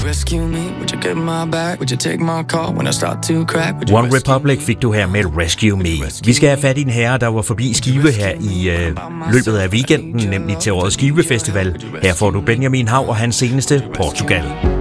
One Republic fik du her med Rescue Me. Vi skal have fat i en herre, der var forbi Skive her i løbet af weekenden, nemlig til årets Skive Festival. Her får du Benjamin Hav og hans seneste Portugal.